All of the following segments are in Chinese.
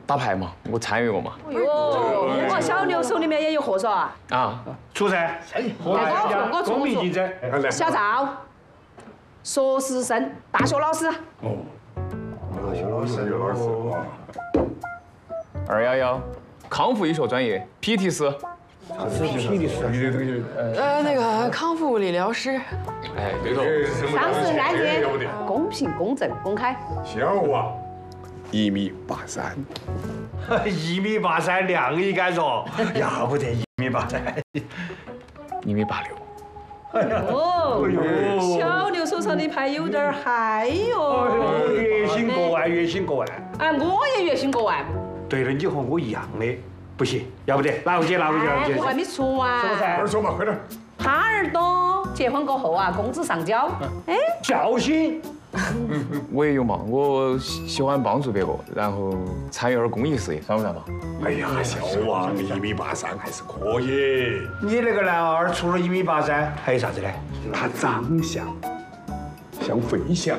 打牌嘛，我参与过嘛。 哎呦，我小牛手里面也有货噻。 啊， 出噻， 我公平竞争。 小赵，硕士生，大学老师。 哦，老师有老师哇。 211，康复医学专业 PT 师。 那个康复理疗师。 哎，对头。 上次案件公平、公正、公开。 小娃，1.83米。 1.83米量一杆说，要不得1.83米。 1.86米。 哦，小牛手上的牌有点嗨哟。 月薪过万，月薪过万。 啊，我也月薪过万。 对了，你和我一样的，不行，要不得，拿回去，拿回去，拿回去。 我还没说完。 说噻， 快说嘛，快点。 哈尔东结婚过后啊，工资上交。哎， 孝心。 我也有嘛，我喜欢帮助别个，然后参与点公益事业，算不算嘛？ 哎呀，小娃1.83米还是可以。 你那个男儿除了1.83米，还有啥子呢？ 他长相像飞象。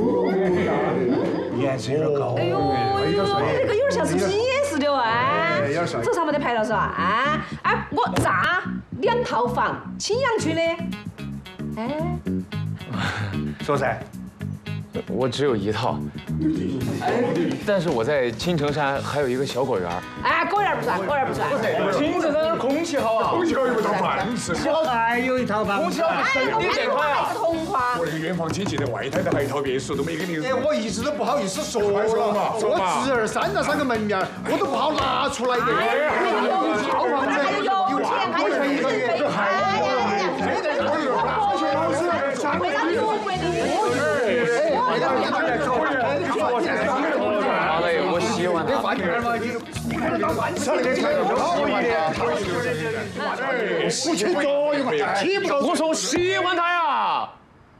颜值有点高。 哎呦，你这个有点像是 PS 的哎。手上没得牌了是吧？啊，哎，我炸2套房，青羊区的。哎， 说噻。 我只有1套，但是我在青城山还有一个小果园。 哎，果园不算，果园不算。 青城山空气好啊， 空气好有一套房子。 还有一套房。 空气好比身体健康呀。 同话。 我那个远房亲戚在外滩的还有一套别墅，都没给你。 哎，我一直都不好意思说了， 说嘛我侄儿3到3个门面，我都不好拿出来的。一套房子， 还有油钱，还有水费，哎呀， 好嘞，我喜欢他。 不起作用啊！起不到。 我说喜欢他呀。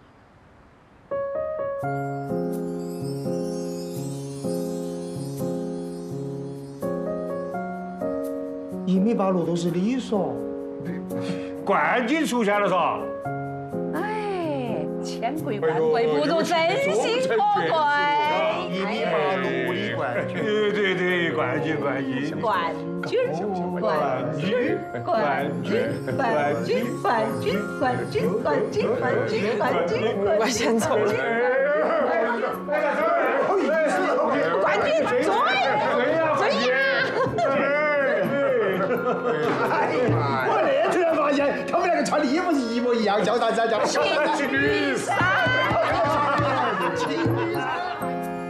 1.86米都是你说。 冠军出现了噻。 千贵万贵不如真心可贵。 1.86米的冠军。 对，冠军。 冠军，冠军， 我先走了。 冠军追呀！ 我那突然发现他们2个穿的衣服是一模一样，叫啥子？叫情侣衫。情侣衫。